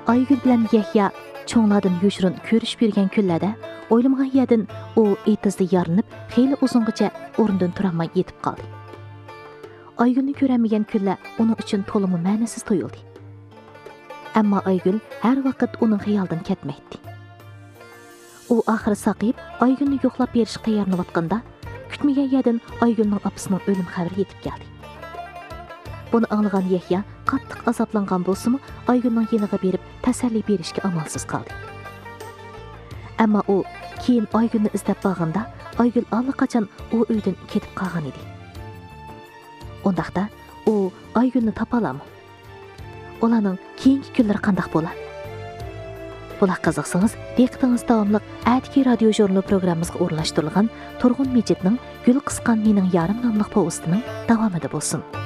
Aygül bilan Yahya cho'nglardan yo'shirin ko'rishib yurgan kunlarda o'ylamagan yerdan u etizda yarinib, xeyli uzungacha o'rnidan turolmay yetib qoldi. Aygülni ko'ramagan kunlar uning uchun to'liq ma'nisiz tuyuldi. Ammo Aygül har vaqt uning xayolidan ketmaydi. U oxiri saqib, Aygülni yo'qlab berishga tayyorlanayotganda, kutmagan yerdan Aygülning opasining o'lim xabari yetib keldi. Buni anglagan Yahya qattiq azoblangan bo'lsa-mu, Aygülning yeniga berib tasalli berishga amalsiz qoldi. Ammo u keyin Aygülni izlab borganda, Aygül allaqachon u uydan ketib qolgan edi. Ondaqda u Aygülni topalami? Ularning keyingi kunlari qanday bo'ladi? Bular qiziqsangiz, diqqatingiz davomli Atki radio jurnali programmamizga o'rnashtirilgan Turg'un Mejitning Gul qisqan mening yarim nomli povestining davomida bo'lsin.